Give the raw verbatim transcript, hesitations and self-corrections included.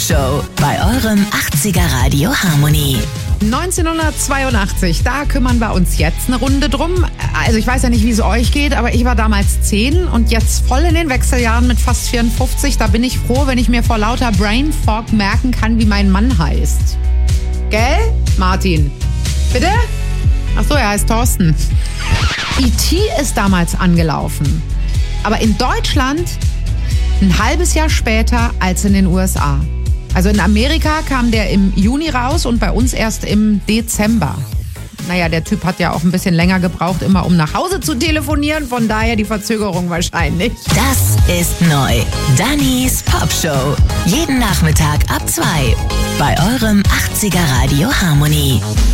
Popshow bei eurem achtziger Radio Harmony. neunzehnhundertzweiundachtzig, da kümmern wir uns jetzt eine Runde drum. Also ich weiß ja nicht, wie es euch geht, aber ich war damals zehn und jetzt voll in den Wechseljahren mit fast vierundfünfzig. Da bin ich froh, wenn ich mir vor lauter Brain Fog merken kann, wie mein Mann heißt. Gell, Martin? Bitte? Ach so, er heißt Thorsten. E T ist damals angelaufen, aber in Deutschland ein halbes Jahr später als in den U S A. Also in Amerika kam der im Juni raus und bei uns erst im Dezember. Naja, der Typ hat ja auch ein bisschen länger gebraucht, immer um nach Hause zu telefonieren. Von daher die Verzögerung wahrscheinlich. Das ist neu. Dannys Popshow. Jeden Nachmittag ab zwei. Bei eurem achtziger Radio Harmony.